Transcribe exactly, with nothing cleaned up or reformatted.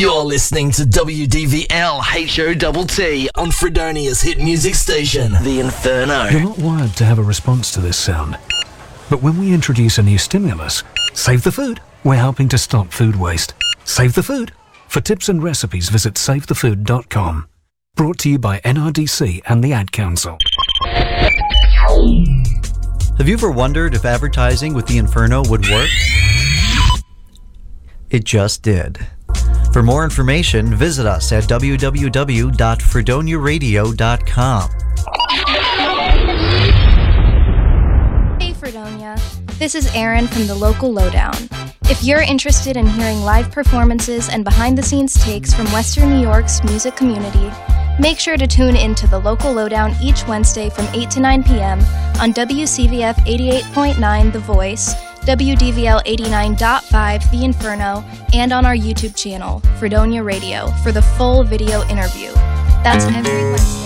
You're listening to W D V L H O T T on Fredonia's hit music station, The Inferno. You're not wired to have a response to this sound. But when we introduce a new stimulus, Save the Food, we're helping to stop food waste. Save the Food. For tips and recipes, visit save the food dot com. Brought to you by N R D C and the Ad Council. Have you ever wondered if advertising with The Inferno would work? It just did. For more information, visit us at w w w dot fredonia radio dot com. Hey Fredonia, this is Erin from the Local Lowdown. If you're interested in hearing live performances and behind-the-scenes takes from Western New York's music community, make sure to tune into the Local Lowdown each Wednesday from eight to nine p.m. on W C V F eighty-eight point nine The Voice, W D V L eighty-nine point five The Inferno, and on our YouTube channel, Fredonia Radio, for the full video interview. That's every Wednesday.